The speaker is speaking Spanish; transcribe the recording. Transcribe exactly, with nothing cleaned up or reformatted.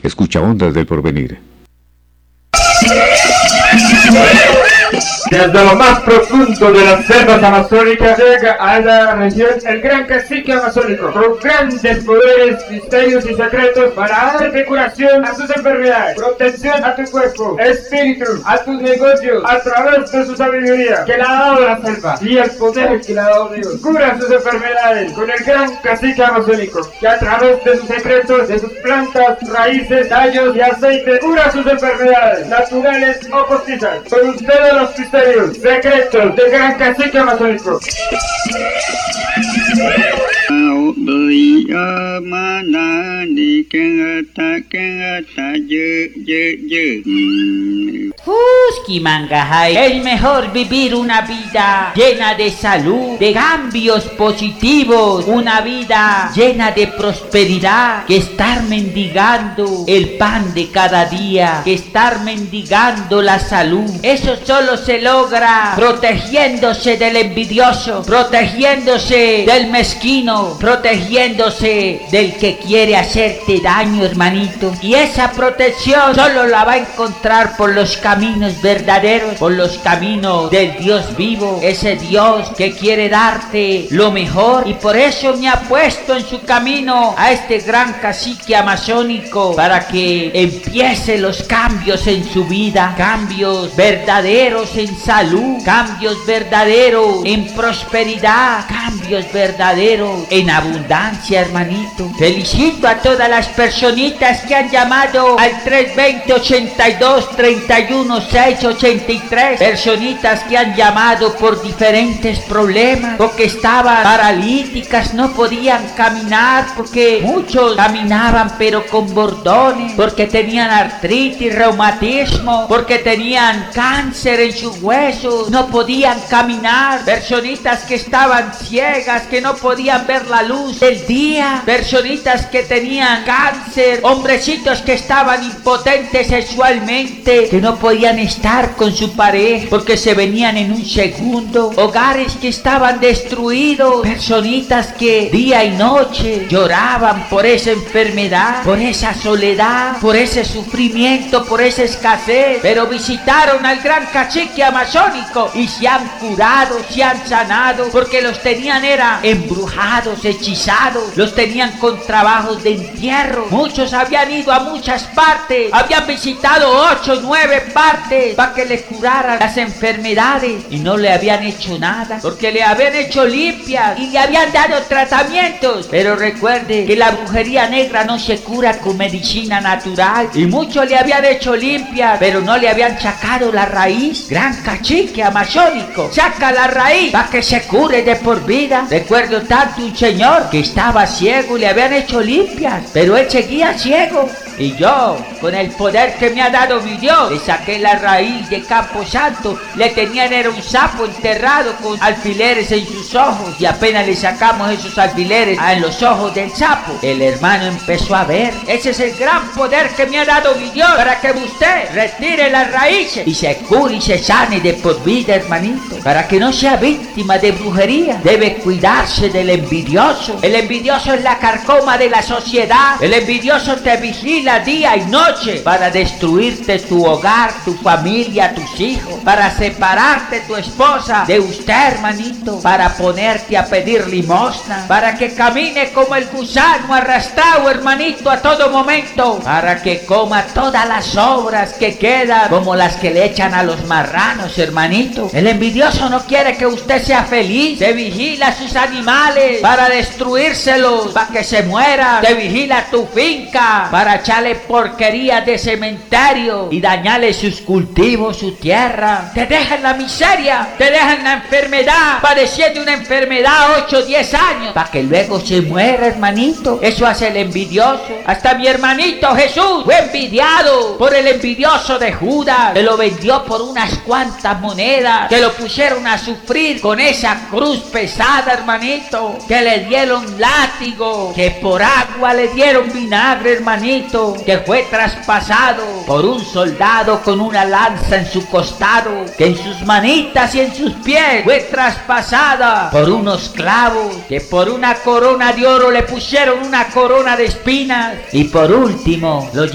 Escucha Ondas del Porvenir. Desde lo más profundo de las selvas amazónicas llega a la región el gran cacique amazónico, con grandes poderes, misterios y secretos para darte curación a tus enfermedades, protección a tu cuerpo, espíritu, a tus negocios, a través de su sabiduría que le ha dado la selva y el poder que le ha dado Dios. Cura sus enfermedades con el gran cacique amazónico, que a través de sus secretos, de sus plantas, raíces, tallos y aceite, cura sus enfermedades, naturales o postizas. Con ustedes los misterios, secretos del gran cacique amazónico. Fuski Mangajay, es mejor vivir una vida llena de salud, de cambios positivos, una vida llena de prosperidad, que estar mendigando el pan de cada día, que estar mendigando la salud. Eso solo se logra protegiéndose del envidioso, protegiéndose del mezquino, protegiéndose del que quiere hacerte daño, hermanito. Y esa protección solo la va a encontrar por los caminos verdaderos, por los caminos del Dios vivo, ese Dios que quiere darte lo mejor. Y por eso me ha puesto en su camino a este gran cacique amazónico, para que empiece los cambios en su vida, cambios verdaderos en salud, cambios verdaderos en prosperidad, cambios verdaderos en abundancia, hermanito. Felicito a todas las personitas que han llamado al tres veinte, ochenta y dos, treinta y uno, seis ochenta y tres, personitas que han llamado por diferentes problemas, porque estaban paralíticas, no podían caminar, porque muchos caminaban pero con bordones, porque tenían artritis, reumatismo, porque tenían cáncer en sus huesos, no podían caminar, personitas que estaban ciegas, que no podían ver la luz del día, personitas que tenían cáncer, hombrecitos que estaban impotentes sexualmente, que no podían estar con su pareja porque se venían en un segundo, hogares que estaban destruidos, personitas que día y noche lloraban por esa enfermedad, por esa soledad, por ese sufrimiento, por esa escasez, pero visitaron al gran cacique amazónico y se han curado, se han sanado, porque los tenían era embrujados, hechizados, los tenían con trabajos de entierro. Muchos habían ido a muchas partes, habían visitado ocho, nueve partes para que le curaran las enfermedades y no le habían hecho nada, porque le habían hecho limpias y le habían dado tratamientos. Pero recuerde que la brujería negra no se cura con medicina natural, y muchos le habían hecho limpias pero no le habían sacado la raíz. Gran cacique amazónico, saca la raíz para que se cure de por vida. Recuerdo tanto un señor que estaba ciego y le habían hecho limpias, pero él seguía ciego. Y yo, con el poder que me ha dado mi Dios, le saqué la raíz de Camposanto. Le tenían era un sapo enterrado con alfileres en sus ojos, y apenas le sacamos esos alfileres en los ojos del sapo, el hermano empezó a ver. Ese es el gran poder que me ha dado mi Dios, para que usted retire las raíces y se cure y se sane de por vida, hermanito, para que no sea víctima de brujería. Debe cuidarse del envidioso. El envidioso es la carcoma de la sociedad. El envidioso te vigila día y noche para destruirte tu hogar, tu familia, tus hijos, para separarte tu esposa de usted, hermanito, para ponerte a pedir limosna, para que camine como el gusano arrastrado, hermanito, a todo momento, para que coma todas las obras que quedan, como las que le echan a los marranos, hermanito. El envidioso no quiere que usted sea feliz. Te vigila sus animales para destruírselos, para que se muera. Te vigila tu finca para echarle porquería de cementerio y dañarle sus cultivos, su tierra. Te deja en la miseria, te deja en la enfermedad, padeciendo una enfermedad ocho o diez años, para que luego se muera, hermanito. Eso hace el envidioso. Hasta mi hermanito Jesús fue envidiado por el envidioso de Judas, que lo vendió por unas cuantas monedas, que lo pusieron a sufrir con esa cruz pesada, hermanito, que le dieron látigo, que por agua le dieron vinagre, hermanito, que fue traspasado por un soldado con una lanza en su costado, que en sus manitas y en sus pies fue traspasada por unos clavos, que por una corona de oro le pusieron una corona de espinas, y por último lo